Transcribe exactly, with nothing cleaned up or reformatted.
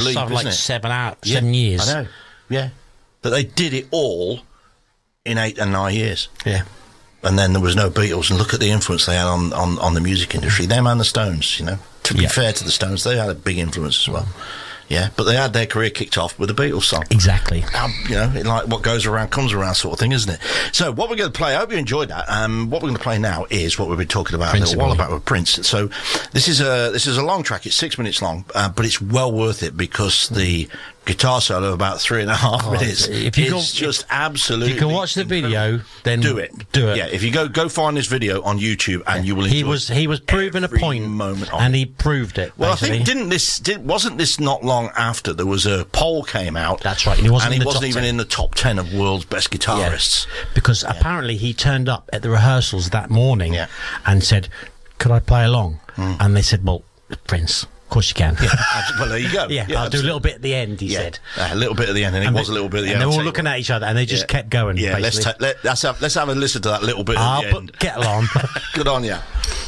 leap, something isn't like it? seven out, Yeah, seven years. I know. Yeah, but they did it all in eight and nine years. Yeah. And then there was no Beatles, and look at the influence they had on, on, on the music industry. Them and the Stones, you know. To be Yeah. fair to the Stones, they had a big influence as well. Yeah, but they had their career kicked off with a Beatles song. Exactly. Um, you know, it like what goes around comes around sort of thing, isn't it? So what we're going to play, I hope you enjoyed that. Um, what we're going to play now is what we've been talking about a little while about with Prince. So this is a this is a long track. It's six minutes long, uh, but it's well worth it because the guitar solo of about three and a half Oh, minutes if you is go- just absolutely. If you can watch the video, then do it. Do it. Yeah, if you go go find this video on YouTube, and you will. He enjoy was he was proving a every point, moment of and it. he proved it. Well, basically. I think didn't this did, wasn't this not long after there was a poll came out? That's right. And he wasn't, and in he the wasn't top even ten. in the top ten of world's best guitarists. Yeah. Because apparently he turned up at the rehearsals that morning Yeah. and said, "Could I play along?" Mm. And they said, "Well, Prince, of course you can." Yeah, well, there you go. Yeah, Yeah, I'll do a little bit at the end. He yeah, said uh, a little bit at the end, and it and was they, a little bit at the and end. they're I'll all tell you looking what. at each other, and they just Yeah. kept going. Yeah, let's basically. ta- let, let's have let's have a listen to that little bit I'll at the put end. Kettle on. Good on you.